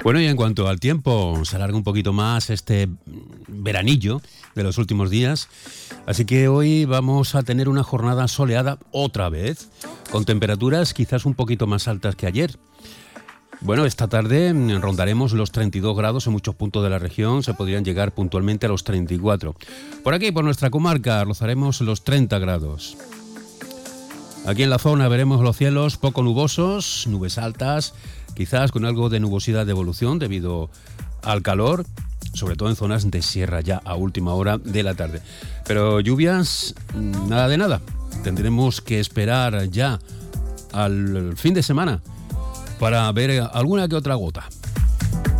Bueno, y en cuanto al tiempo, se alarga un poquito más este veranillo de los últimos días. Así que hoy vamos a tener una jornada soleada otra vez, con temperaturas quizás un poquito más altas que ayer. Bueno, esta tarde rondaremos los 32 grados en muchos puntos de la región, se podrían llegar puntualmente a los 34. Por aquí, por nuestra comarca, rozaremos los 30 grados. Aquí en la zona veremos los cielos poco nubosos, nubes altas, quizás con algo de nubosidad de evolución debido al calor, sobre todo en zonas de sierra ya a última hora de la tarde. Pero lluvias, nada de nada. Tendremos que esperar ya al fin de semana para ver alguna que otra gota.